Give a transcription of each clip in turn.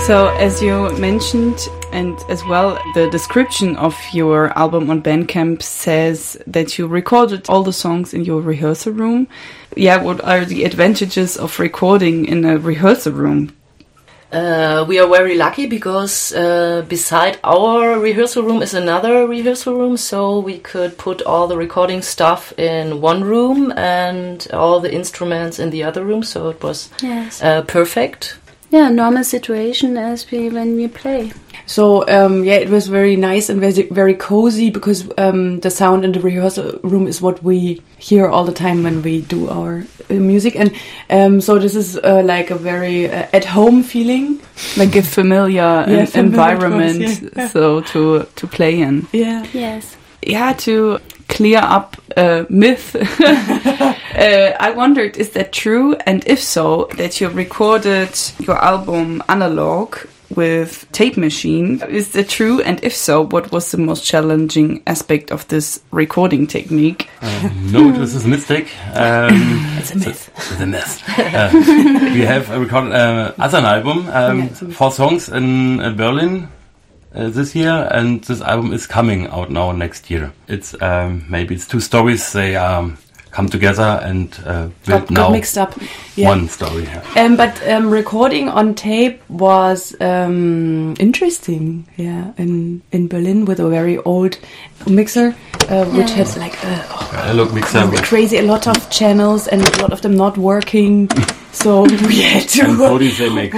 So, as you mentioned, and as well, the description of your album on Bandcamp says that you recorded all the songs in your rehearsal room. Yeah, what are the advantages of recording in a rehearsal room? We are very lucky because beside our rehearsal room is another rehearsal room, so we could put all the recording stuff in one room and all the instruments in the other room, so it was perfect. Yeah, normal situation as when we play. So, it was very nice and very, very cozy because the sound in the rehearsal room is what we hear all the time when we do our music. And so this is like a very at-home feeling. Like a familiar environment so to play in. Yeah. Yes. Yeah, to clear up a myth. I wondered, is that true? And if so, that you recorded your album analog with tape machine. Is that true? And if so, what was the most challenging aspect of this recording technique? No, this is a mistake. It's a myth. It's a myth. We have recorded as an album, 4 songs in Berlin this year, and this album is coming out now next year. It's maybe it's 2 stories. They come together and build now mixed up. Yeah. One story. Yeah. But recording on tape was interesting. Yeah, in Berlin with a very old mixer, which had like analog mixer, crazy, a lot of channels and a lot of them not working. So we had to. And bodies they make.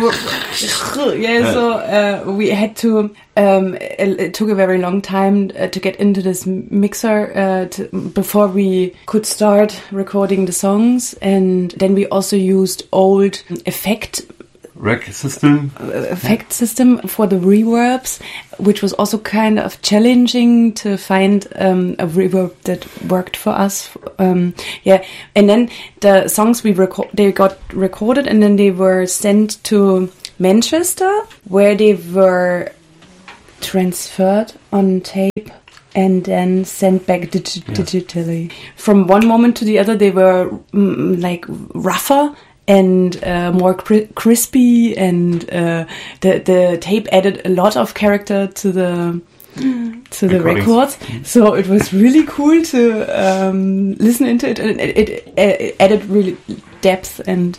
So we had to. It took a very long time to get into this mixer before we could start recording the songs, and then we also used old effect system for the reverbs, which was also kind of challenging to find a reverb that worked for us. And then the songs they got recorded, and then they were sent to Manchester, where they were transferred on tape and then sent back digitally. From one moment to the other, they were like rougher and more crispy, and the tape added a lot of character to the records. So it was really cool to listen into it, and it added really depth and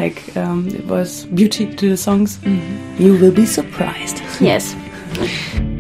it was beauty to the songs. You will be surprised. Yes.